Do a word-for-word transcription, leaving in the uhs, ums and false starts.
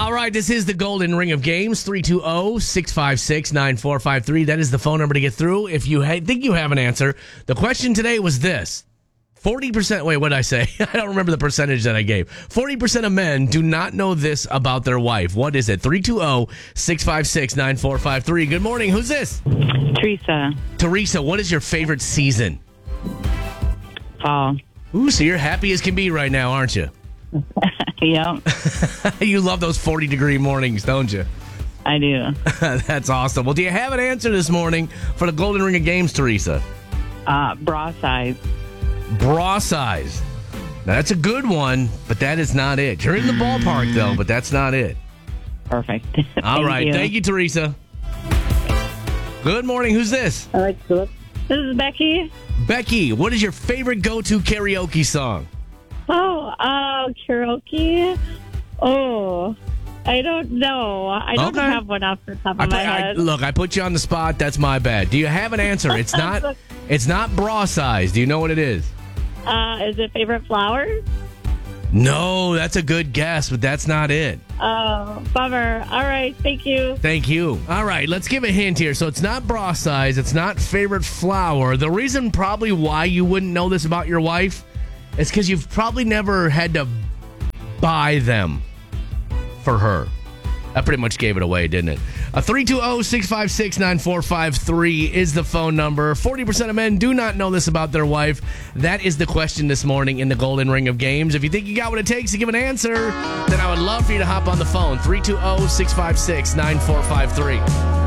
All right, this is the Golden Ring of Games, three two zero, six five six, nine four five three. That is the phone number to get through if you ha- think you have an answer. The question today was this. forty percent, wait, what did I say? I don't remember the percentage that I gave. forty percent of men do not know this about their wife. What is it? three two zero, six five six, nine four five three. Good morning. Who's this? Teresa. Teresa, what is your favorite season? Fall. Ooh, so you're happy as can be right now, aren't you? Yep, You love those forty-degree mornings, don't you? I do. That's awesome. Well, do you have an answer this morning for the Golden Ring of Games, Teresa? Uh, bra size. Bra size. Now, that's a good one, but that is not it. You're in the ballpark, though, but that's not it. Perfect. All Thank right. you. Thank you, Teresa. Good morning. Who's this? I like to look. This is Becky. Becky, what is your favorite go-to karaoke song? Oh, uh, karaoke. Oh, I don't know. I don't Okay. have one off the top of I my put, I, head. look, I put you on the spot. That's my bad. Do you have an answer? It's not. It's not bra size. Do you know what it is? Uh, is it favorite flower? No, that's a good guess, but that's not it. Oh, bummer. All right, thank you. Thank you. All right, let's give a hint here. So it's not bra size. It's not favorite flower. The reason probably why you wouldn't know this about your wife is because you've probably never had to buy them for her. I pretty much gave it away, didn't it? A three two zero, six five six, nine four five three is the phone number. forty percent of men do not know this about their wife. That is the question this morning in the Golden Ring of Games. If you think you got what it takes to give an answer, then I would love for you to hop on the phone. three two zero, six five six, nine four five three.